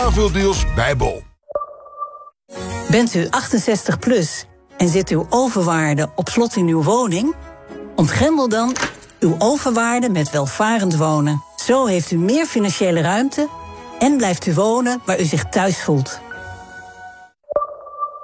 extra veel deals bij Bol. Bent u 68 plus en zit uw overwaarde op slot in uw woning? Ontgrendel dan uw overwaarde met welvarend wonen. Zo heeft u meer financiële ruimte en blijft u wonen waar u zich thuis voelt.